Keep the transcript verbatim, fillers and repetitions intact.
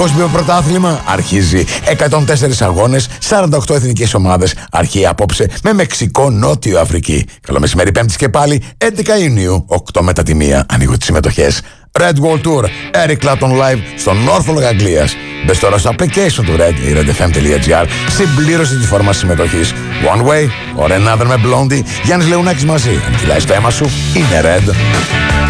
Παγκόσμιο πρωτάθλημα αρχίζει. εκατόν τέσσερις αγώνες, σαράντα οκτώ εθνικές ομάδες. Αρχή απόψε με Μεξικό, Νότιο Αφρική. Καλό μεσημέρι, Πέμπτης και πάλι έντεκα Ιουνίου, οκτώ μετά τη μία. Ανοίγω τις συμμετοχές. Red World Tour, Eric Clapton Live στο Norfolk Αγγλίας. Μπες τώρα στο application του Red, η redfm.gr. Συμπλήρωσε τη φόρμα συμμετοχής. One Way or Another με Blondie. Γιάννης Λεουνάκης μαζί. Αν κυλάει στο αίμα σου, είναι Red.